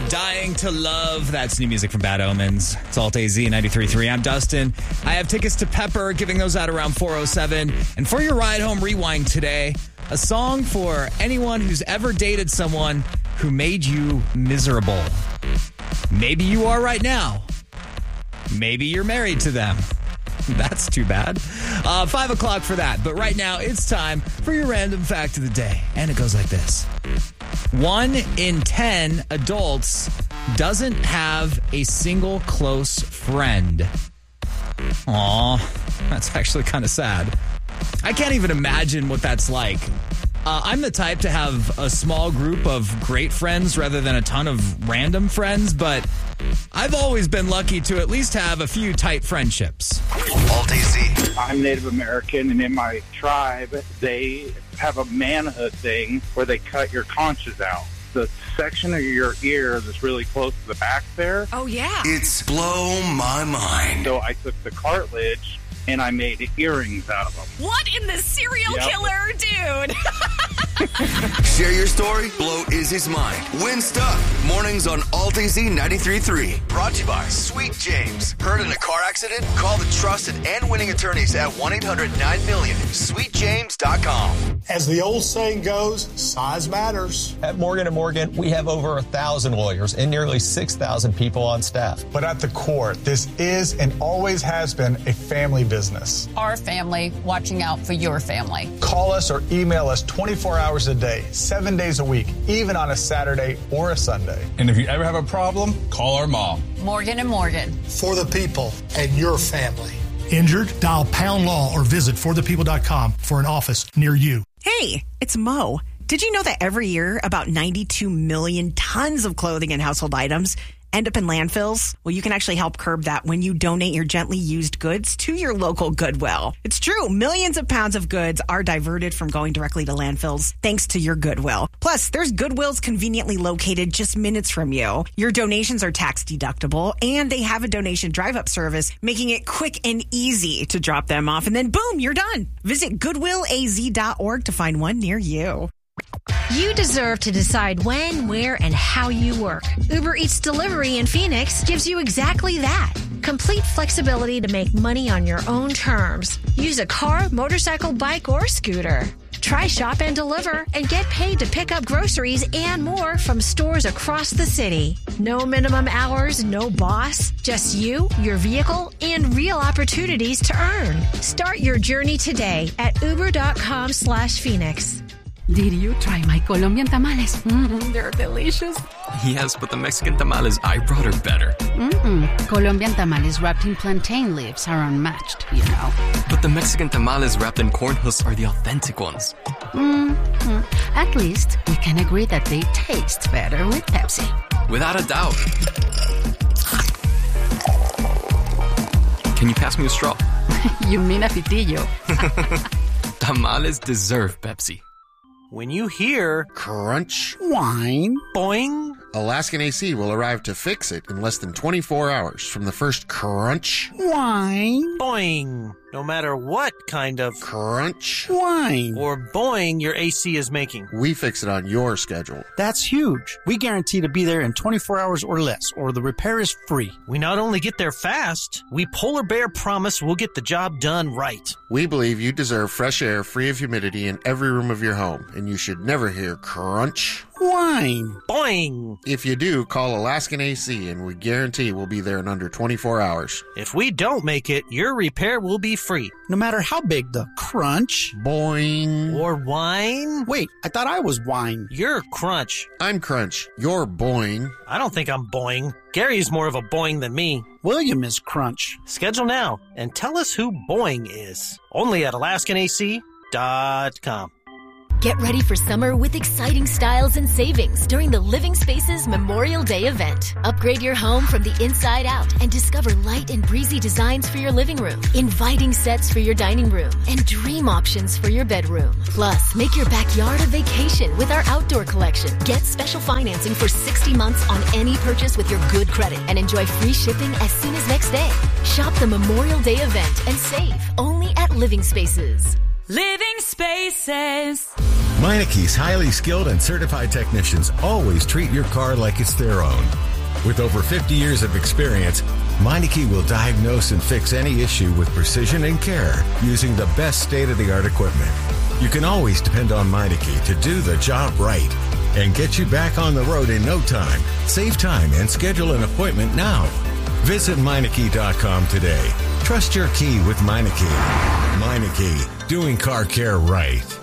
Dying to Love. That's new music from Bad Omens. It's Alt AZ 93.3. I'm Dustin. I have tickets to Pepper, giving those out around 4:07. And for your ride home rewind today, a song for anyone who's ever dated someone who made you miserable. Maybe you are right now. Maybe you're married to them. That's too bad. 5 o'clock for that. But right now, it's time for your random fact of the day. And it goes like this. 1 in 10 adults doesn't have a single close friend. Aw, that's actually kind of sad. I can't even imagine what that's like. I'm the type to have a small group of great friends rather than a ton of random friends, but I've always been lucky to at least have a few tight friendships. Alt AZ. I'm Native American, and in my tribe, they have a manhood thing where they cut your conches out. The section of your ear that's really close to the back there. Oh, yeah. It's blow my mind. So I took the cartilage and I made earrings out of them. What in the serial killer, dude? Share your story. Blow Izzy's mind. Win stuff. Mornings on Alt AZ 93.3. Brought to you by Sweet James. Hurt in a car accident? Call the trusted and winning attorneys at 1-800-9-MILLION. SweetJames.com. As the old saying goes, size matters. At Morgan & Morgan, we have over 1,000 lawyers and nearly 6,000 people on staff. But at the core, this is and always has been a family business. Our family watching out for your family. Call us or email us 24 hours a day, 7 days a week, even on a Saturday or a Sunday. And if you ever have a problem, call our mom. Morgan & Morgan. For the people and your family. Injured? Dial Pound Law or visit forthepeople.com for an office near you. Hey, it's Mo. Did you know that every year about 92 million tons of clothing and household items end up in landfills? Well, you can actually help curb that when you donate your gently used goods to your local Goodwill. It's true. Millions of pounds of goods are diverted from going directly to landfills thanks to your Goodwill. Plus, there's Goodwills conveniently located just minutes from you. Your donations are tax deductible, and they have a donation drive-up service, making it quick and easy to drop them off. And then, boom, you're done. Visit GoodwillAZ.org to find one near you. You deserve to decide when, where, and how you work. Uber Eats Delivery in Phoenix gives you exactly that. Complete flexibility to make money on your own terms. Use a car, motorcycle, bike, or scooter. Try Shop and Deliver and get paid to pick up groceries and more from stores across the city. No minimum hours, no boss, just you, your vehicle, and real opportunities to earn. Start your journey today at uber.com/Phoenix. Did you try my Colombian tamales? They're delicious. Yes, but the Mexican tamales I brought are better. Colombian tamales wrapped in plantain leaves are unmatched, you know. But the Mexican tamales wrapped in corn husks are the authentic ones. At least we can agree that they taste better with Pepsi. Without a doubt. Can you pass me a straw? You mean a pitillo. Tamales deserve Pepsi. When you hear crunch, whine, boing, Alaskan AC will arrive to fix it in less than 24 hours from the first crunch, whine, boing. No matter what kind of crunch, whine, or boing your AC is making. We fix it on your schedule. That's huge. We guarantee to be there in 24 hours or less, or the repair is free. We not only get there fast, we Polar Bear promise we'll get the job done right. We believe you deserve fresh air free of humidity in every room of your home, and you should never hear crunch, whine, boing. If you do, call Alaskan AC, and we guarantee we'll be there in under 24 hours. If we don't make it, your repair will be free. No matter how big the crunch, boing, or whine. Wait, I thought I was whine. You're crunch. I'm crunch. You're boing. I don't think I'm boing. Gary's more of a boing than me. William is crunch. Schedule now and tell us who boing is. Only at AlaskanAC.com. Get ready for summer with exciting styles and savings during the Living Spaces Memorial Day event. Upgrade your home from the inside out and discover light and breezy designs for your living room, inviting sets for your dining room, and dream options for your bedroom. Plus, make your backyard a vacation with our outdoor collection. Get special financing for 60 months on any purchase with your good credit and enjoy free shipping as soon as next day. Shop the Memorial Day event and save only at Living Spaces. Living Spaces. Meineke's highly skilled and certified technicians always treat your car like it's their own. With over 50 years of experience, Meineke will diagnose and fix any issue with precision and care using the best state-of-the-art equipment. You can always depend on Meineke to do the job right and get you back on the road in no time. Save time and schedule an appointment now. Visit Meineke.com today. Trust your key with Meineke. Meineke, doing car care right.